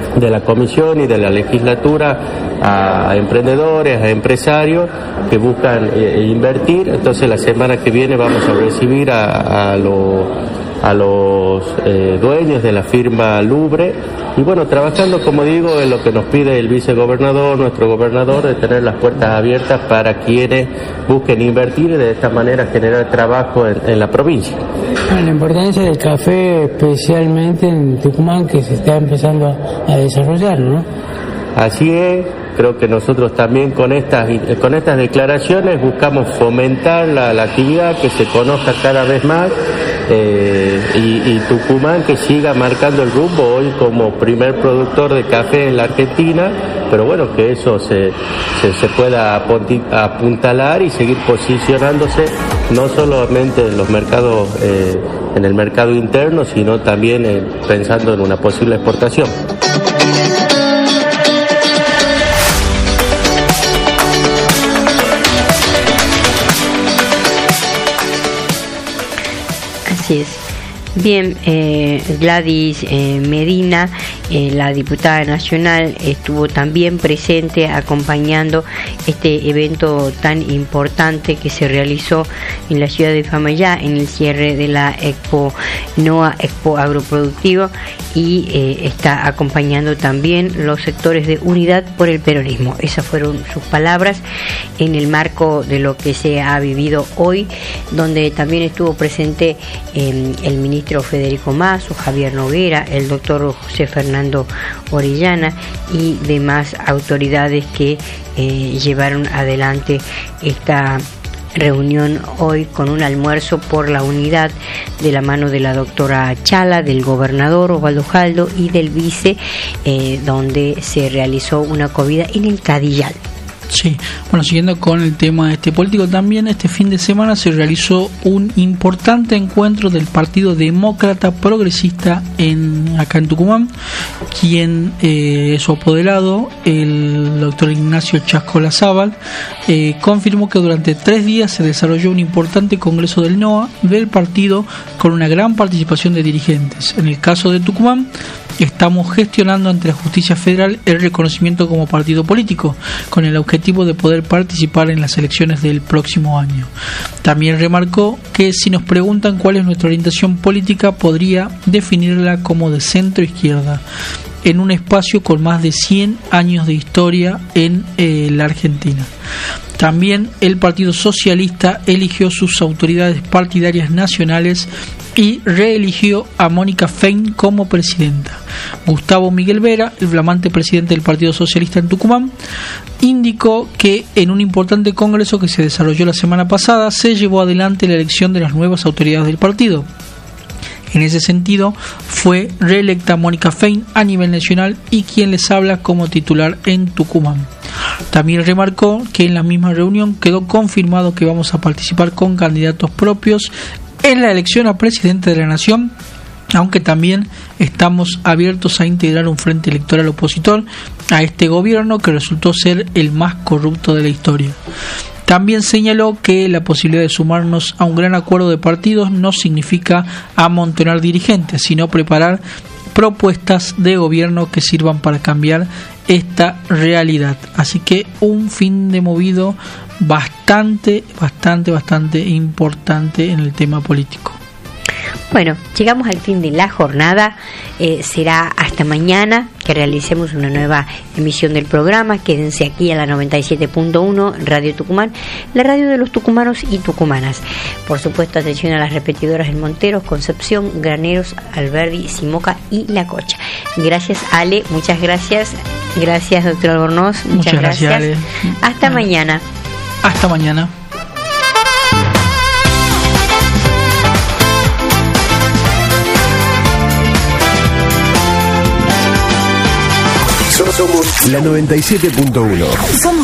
la comisión y de la legislatura a emprendedores, a empresarios que buscan invertir. Entonces la semana que viene vamos a recibir a los dueños de la firma Lubre y bueno, trabajando, como digo, en lo que nos pide el vicegobernador, nuestro gobernador, de tener las puertas abiertas para quienes busquen invertir y de esta manera generar trabajo en la provincia. Bueno, la importancia del café, especialmente en Tucumán, que se está empezando a desarrollar, ¿no? Así es. Creo que nosotros también con estas declaraciones buscamos fomentar la actividad, que se conozca cada vez más y Tucumán que siga marcando el rumbo hoy como primer productor de café en la Argentina, pero bueno, que eso se pueda apuntalar y seguir posicionándose no solamente en los mercados, en el mercado interno, sino también pensando en una posible exportación. Así es. Bien, Gladys Medina, la diputada nacional, estuvo también presente acompañando este evento tan importante que se realizó en la ciudad de Famaillá en el cierre de la Expo NOA, Expo Agroproductivo, y está acompañando también los sectores de Unidad por el Peronismo. Esas fueron sus palabras en el marco de lo que se ha vivido hoy, donde también estuvo presente el ministro Federico Mazo, Javier Noguera, el doctor José Fernando Orellana y demás autoridades que llevaron adelante esta reunión hoy con un almuerzo por la unidad de la mano de la doctora Chala, del gobernador Osvaldo Jaldo y del vice, donde se realizó una comida en el Cadillal. Sí, bueno, siguiendo con el tema político, también este fin de semana se realizó un importante encuentro del Partido Demócrata Progresista acá en Tucumán, quien su apoderado, el doctor Ignacio Chascolazábal, confirmó que durante 3 días se desarrolló un importante congreso del NOA del partido con una gran participación de dirigentes. En el caso de Tucumán, estamos gestionando ante la Justicia Federal el reconocimiento como partido político, con el objetivo de poder participar en las elecciones del próximo año. También remarcó que si nos preguntan cuál es nuestra orientación política, podría definirla como de centro-izquierda, en un espacio con más de 100 años de historia en la Argentina. También el Partido Socialista eligió sus autoridades partidarias nacionales y reeligió a Mónica Fein como presidenta. Gustavo Miguel Vera, el flamante presidente del Partido Socialista en Tucumán, indicó que en un importante congreso que se desarrolló la semana pasada se llevó adelante la elección de las nuevas autoridades del partido. En ese sentido, fue reelecta Mónica Fein a nivel nacional y quien les habla como titular en Tucumán. También remarcó que en la misma reunión quedó confirmado que vamos a participar con candidatos propios en la elección a presidente de la Nación, aunque también estamos abiertos a integrar un frente electoral opositor a este gobierno que resultó ser el más corrupto de la historia. También señaló que la posibilidad de sumarnos a un gran acuerdo de partidos no significa amontonar dirigentes, sino preparar propuestas de gobierno que sirvan para cambiar esta realidad. Así que un fin de movido bastante importante en el tema político. Bueno, llegamos al fin de la jornada. Será hasta mañana que realicemos una nueva emisión del programa. Quédense aquí a la 97.1 Radio Tucumán, la radio de los tucumanos y tucumanas. Por supuesto, atención a las repetidoras en Monteros, Concepción, Graneros, Alberdi, Simoca y La Cocha. Gracias, Ale, muchas gracias. Gracias, doctor Albornoz, muchas gracias. Ale. Hasta mañana. Hasta mañana. Somos la 97.1.